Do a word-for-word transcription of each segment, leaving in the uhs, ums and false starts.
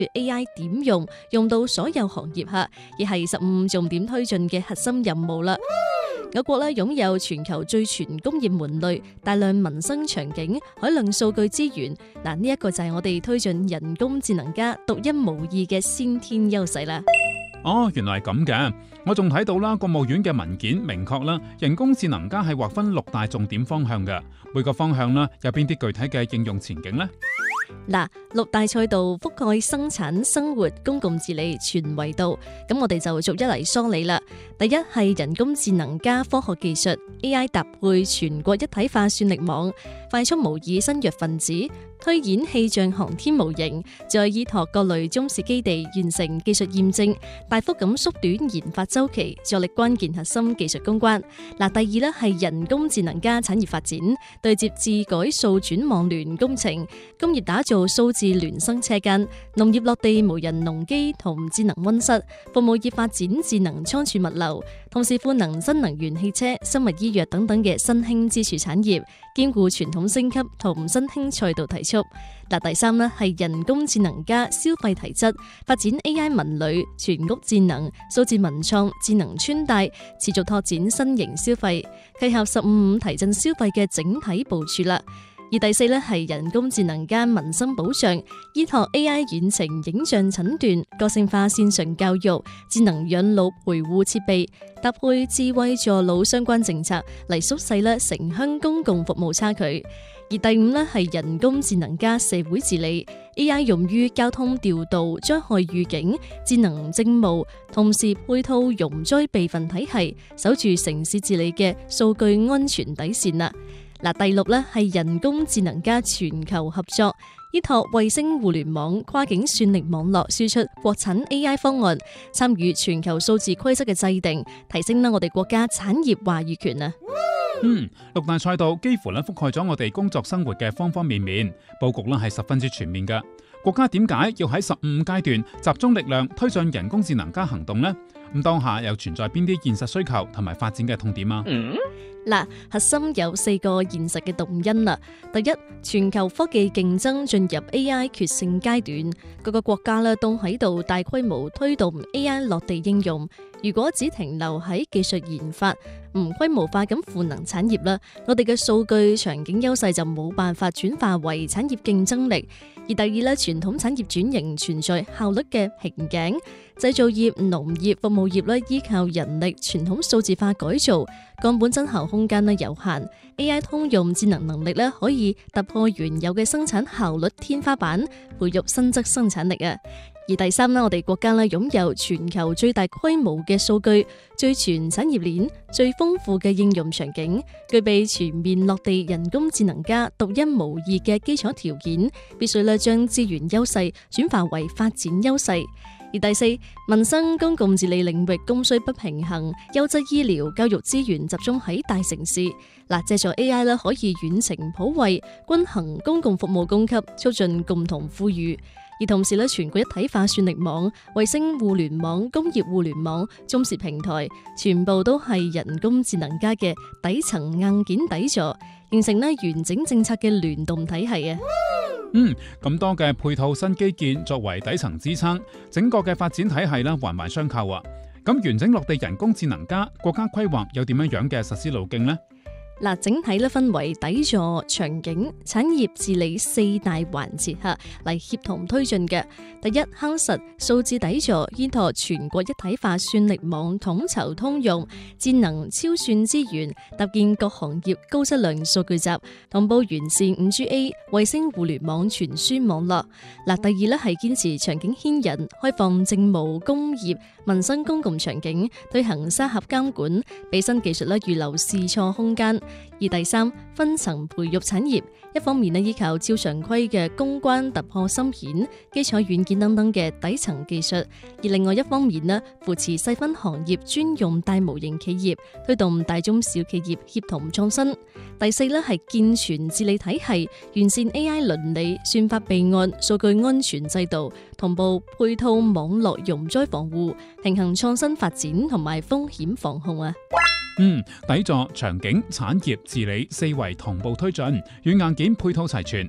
A I 點用，用到所有行業下，亦係十五重點推進嘅核心任務啦。我國咧擁有全球最全工業門類、大量民生場景、海量數據資源，嗱呢一個就係我哋推進人工智能加獨一無二嘅先天優勢啦。 哦，原來係咁嘅。我仲睇到啦，國務院嘅文件明確啦，人工智能加係劃分六大重點方向嘅。每個方向啦，有邊啲具體嘅應用前景呢？ 嗱，六大賽道覆蓋生產、生活、公共治理全維度，咁我哋就逐一嚟梳理啦。第一係人工智能加科學技術 A I 搭配全國一體化算力網，快速模擬新藥分子，推演氣象航天模型，再依託各類中試基地完成技術驗證，大幅咁縮短研發周期，助力關鍵核心技術攻關。嗱，第二咧係人工智能加產業發展，對接智改數轉網聯工程，工業打造數字孿生車間，農業落地無人農機同智能溫室，服務業發展智能倉儲物流，同時賦能新能源汽車、生物醫藥等等嘅新興支柱產業，兼顧傳統升級同新興賽道提速。嗱，第三呢係人工智能加消費提質，發展 A I 文旅、全屋智能、數字文創、智能穿戴，持續拓展新型消費，契合十五五提振消費嘅整體部署啦。而第四咧係人工智能加民生保障，依託 A I 遠程影像診斷、個性化線上教育、智能養老陪護設備，搭配智慧助老相關政策嚟縮細咧城鄉公共服務差距。而第五咧係人工智能加社會治理 ，A I 用於交通調度、災害預警、智能政務，同時配套容災備份體系，守住城市治理嘅數據安全底線啦。嗱，第六咧係人工智能加全球合作，依託衛星互聯網、跨境算力網絡輸出國產 A I 方案，參與全球數字規則嘅制定，提升啦我哋國家產業話語權啊！ 嗯，六大賽道幾乎咧覆蓋咗我哋工作生活嘅方方面面，佈局咧係十分之全面嘅。國家點解要喺十五階段集中力量推進人工智能加行動呢？咁當下又存在邊啲現實需求同埋發展嘅痛點啊？ 嗱，核心有四個現實嘅動因啦。第一，全球科技競爭進入 A I 決勝階段，各個國家咧都喺度大規模推動 A I 落地應用。如果只停留喺技術研發，唔規模化咁賦能產業啦，我哋嘅數據場景優勢就冇辦法轉化為產業競爭力。而第二咧，傳統產業轉型存在效率嘅瓶頸，製造業、農業、服務業咧依靠人力傳統數字化改造，降本增效空間咧有限。A I 通用智能能力咧可以突破原有嘅生產效率天花板，培育新質生產力啊！而第三咧，我哋國家咧擁有全球最大規模嘅數據、最全產業鏈、最豐富嘅應用場景，具備全面落地人工智能加獨一無二嘅基礎條件，必須咧將資源優勢轉化為發展優勢。而第四，民生公共治理領域供需不平衡，優質醫療、教育資源集中喺大城市。嗱，借助 A I 咧可以遠程普惠、均衡公共服務供給，促進共同富裕。而同時咧，全國一體化算力網、衛星互聯網、工業互聯網、中視平台，全部都係人工智能加嘅底層硬件底座，形成咧完整政策嘅聯動體系啊！ 嗯，咁多嘅配套新基建作為底層支撐，整個嘅發展體系咧環環相扣啊！咁完整落地人工智能加，國家規劃有點樣樣嘅實施路徑呢？ 嗱，整體咧分為底座、場景、產業治理四大環節下嚟協同推進嘅。第一，夯實數字底座，依託全國一體化算力網統籌通用，智能超算資源，搭建各行業高質量數據集，同步完善 五 G A 衛星互聯網傳輸網絡。嗱，第二咧係堅持場景牽引，開放政務、工業、民生公共場景，推行沙盒監管，俾新技術咧預留試錯空間。而第三，分層培育產業，一方面咧依靠照常規嘅攻關突破深顯、基礎軟件等等嘅底層技術；而另外一方面咧，扶持細分行業專用大模型企業，推動大中小企業協同創新。第四咧係健全治理體系，完善 A I 倫理、算法備案、數據安全制度，同步配套網絡容災防護，平衡創新發展同埋風險防控啊！ 嗯，底座、場景、產業治理四維同步推進，軟硬件配套齊全。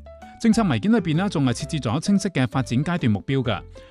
政策文件裏邊呢，仲係設置咗清晰嘅發展階段目標㗎。